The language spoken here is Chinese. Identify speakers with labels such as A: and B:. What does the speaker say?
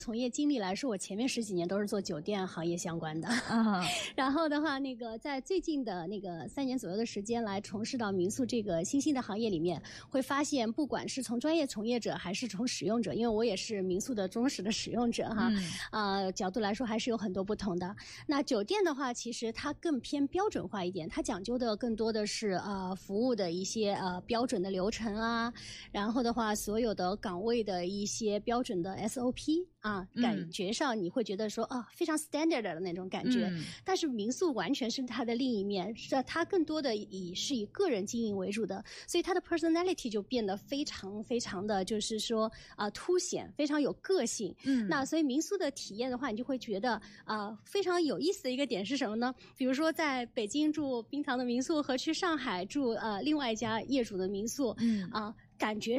A: 从业经历来说，我前面10几年都是做酒店行业相关的，然后的话，在最近的3年左右的时间来从事到民宿这个新兴的行业里面，会发现不管是从专业从业者还是从使用者，因为我也是民宿的忠实的使用者角度来说还是有很多不同的。那酒店的话，其实它更偏标准化一点，它讲究的更多的是服务的一些标准的流程啊，然后的话所有的岗位的一些标准的 SOP。感觉上你会觉得说非常 standard 的那种感觉，但是民宿完全是它的另一面，是它更多的是以个人经营为主的，所以它的 personality 就变得非常非常的就是说凸显，非常有个性。那所以民宿的体验的话，你就会觉得非常有意思的一个点是什么呢？比如说在北京住冰堂的民宿和去上海住另外一家业主的民宿感觉